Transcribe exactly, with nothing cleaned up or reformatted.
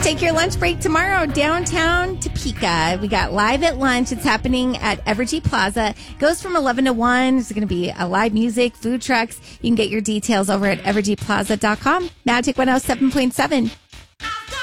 Take your lunch break tomorrow downtown Topeka. We got Live at Lunch. It's happening at Evergy Plaza. Goes from eleven to one. There's going to be a live music, food trucks. You can get your details over at evergy plaza dot com. Magic one oh seven point seven.